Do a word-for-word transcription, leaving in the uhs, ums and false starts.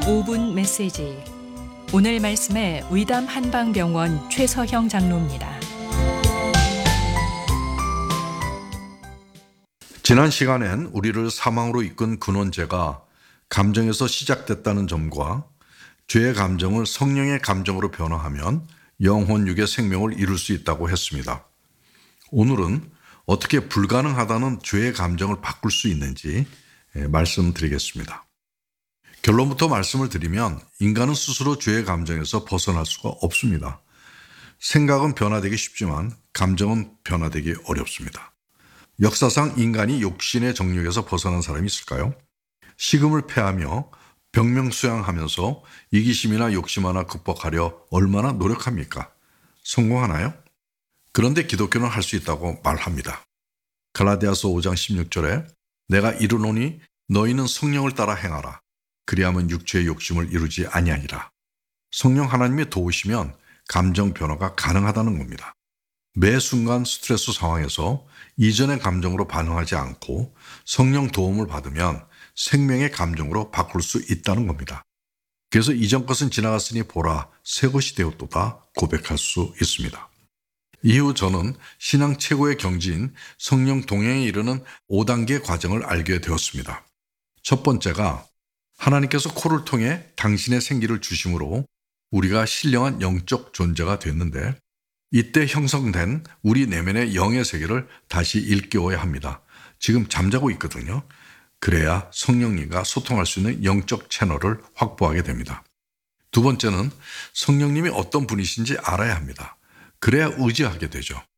오 분 메시지. 오늘 말씀의 의담 한방병원 최서형 장로입니다. 지난 시간엔 우리를 사망으로 이끈 근원죄가 감정에서 시작됐다는 점과 죄의 감정을 성령의 감정으로 변화하면 영혼 육의 생명을 이룰 수 있다고 했습니다. 오늘은 어떻게 불가능하다는 죄의 감정을 바꿀 수 있는지 말씀드리겠습니다. 결론부터 말씀을 드리면 인간은 스스로 죄의 감정에서 벗어날 수가 없습니다. 생각은 변화되기 쉽지만 감정은 변화되기 어렵습니다. 역사상 인간이 욕심의 정력에서 벗어난 사람이 있을까요? 식음을 패하며 병명수양하면서 이기심이나 욕심 하나 극복하려 얼마나 노력합니까? 성공하나요? 그런데 기독교는 할 수 있다고 말합니다. 갈라디아서 오 장 십육 절에 내가 이르노니 너희는 성령을 따라 행하라. 그리하면 육체의 욕심을 이루지 아니하니라. 성령 하나님이 도우시면 감정 변화가 가능하다는 겁니다. 매 순간 스트레스 상황에서 이전의 감정으로 반응하지 않고 성령 도움을 받으면 생명의 감정으로 바꿀 수 있다는 겁니다. 그래서 이전 것은 지나갔으니 보라 새 것이 되었도다 고백할 수 있습니다. 이후 저는 신앙 최고의 경지인 성령 동행에 이르는 오 단계 과정을 알게 되었습니다. 첫 번째가 하나님께서 코를 통해 당신의 생기를 주심으로 우리가 신령한 영적 존재가 됐는데 이때 형성된 우리 내면의 영의 세계를 다시 일깨워야 합니다. 지금 잠자고 있거든요. 그래야 성령님과 소통할 수 있는 영적 채널을 확보하게 됩니다. 두 번째는 성령님이 어떤 분이신지 알아야 합니다. 그래야 의지하게 되죠.